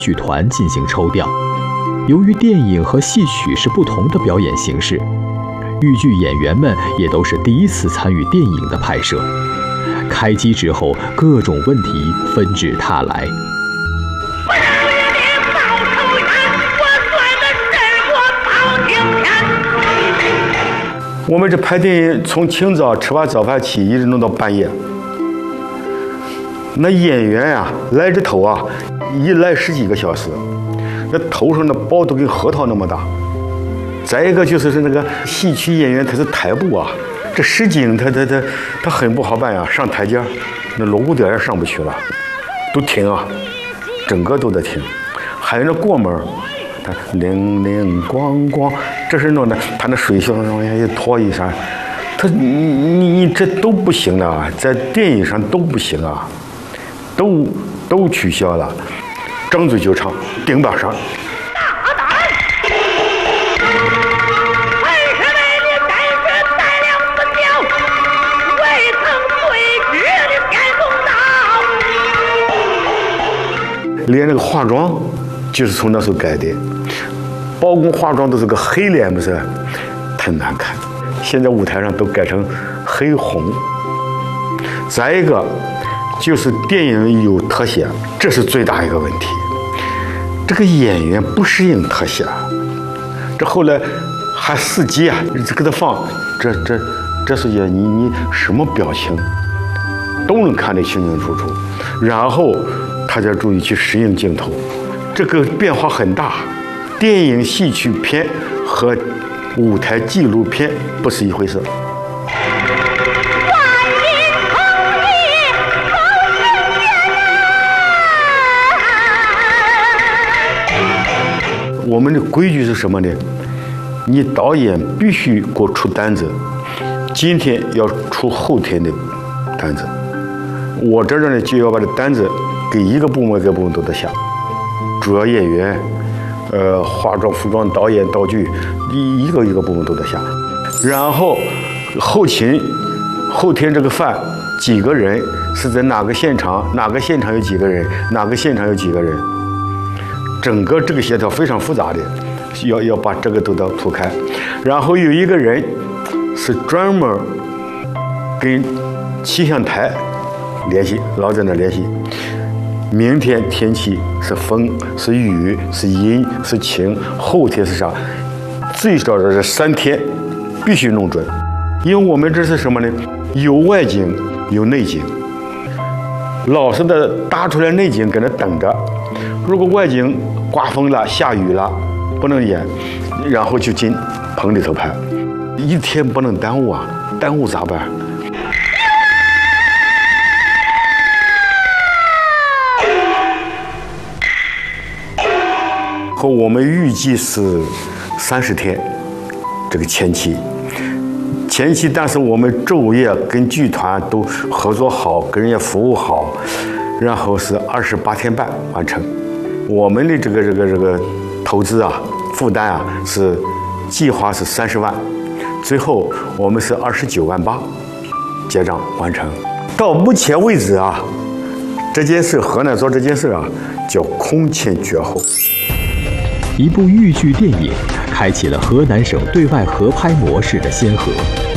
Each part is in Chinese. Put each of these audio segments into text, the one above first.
剧团进行抽调。由于电影和戏曲是不同的表演形式，豫剧演员们也都是第一次参与电影的拍摄。开机之后，各种问题纷至沓来。 我们这拍电影从清早吃完早饭起，一直弄到半夜。那演员呀，来这头啊，一来10几个小时，那头上的包都跟核桃那么大。再一个就是那个戏曲演员，他是台步啊，这10斤他很不好办呀，上台阶，那锣鼓点也上不去了，都停啊，整个都在停。还有那过门，他铃铃咣咣，这是弄的，他那水袖上一拖一下，他你这都不行了啊，在电影上都不行啊，都取消了，张嘴就唱，顶把上。连那个化妆就是从那时候改的，包公化妆都是个黑脸，不是太难看。现在舞台上都改成黑红。再一个就是电影有特写，这是最大一个问题。这个演员不适应特写，这后来还4集啊，这给他放，这是也你什么表情都能看得清清楚楚，然后他就注意去适应镜头，这个变化很大。电影戏曲片和舞台纪录片不是一回事。我们的规矩是什么呢？你导演必须给我出单子，今天要出后天的单子，我这呢就要把这单子给一个部门都得下，主要演员、化妆、服装、导演、道具，一个部门都得下。然后后勤，后天这个饭几个人是在哪个现场，哪个现场有几个人，哪个现场有几个人，整个这个协调非常复杂的，要把这个都要铺开。然后有一个人是专门跟气象台联系，老在那联系。明天天气是风是雨是阴是晴，后天是啥？最少的这3天必须弄准，因为我们这是什么呢？有外景有内景，老实的搭出来内景搁那等着，如果外景刮风了下雨了不能演，然后就进棚里头拍，一天不能耽误啊，耽误咋办？和我们预计是30天，这个前期，但是我们昼夜跟剧团都合作好，跟人家服务好，然后是28天半完成。我们的这个投资啊，负担啊是计划是30万，最后我们是29万8结账完成。到目前为止啊，这件事河南做这件事啊叫空前绝后。 一部豫剧电影开启了河南省对外合拍模式的先河。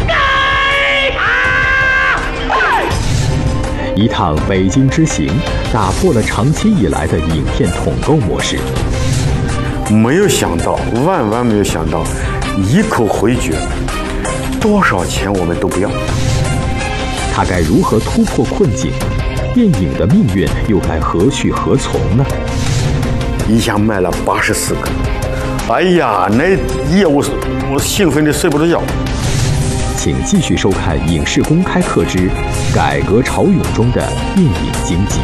一趟北京之行打破了长期以来的影片统购模式。 没有想到，万没有想到，一口回绝，多少钱我们都不要。 他该如何突破困境？电影的命运又该何去何从呢？ 一下卖了84个，哎呀，那业务我兴奋的睡不着觉。 请继续收看《影视公开课之改革潮涌中的电影经济》。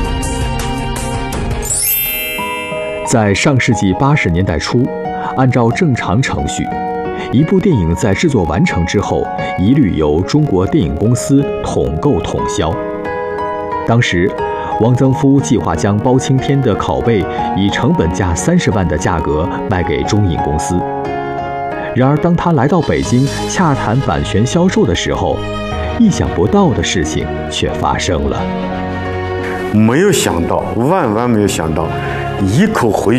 在上世纪80年代初，按照正常程序，一部电影在制作完成之后，一律由中国电影公司统购统销。当时汪曾祜计划将包青天的拷贝以成本价30万的价格卖给中影公司。然而，当他来到北京洽谈版权销售的时候，意想不到的事情却发生了。 没有想到，万没有想到， 一口回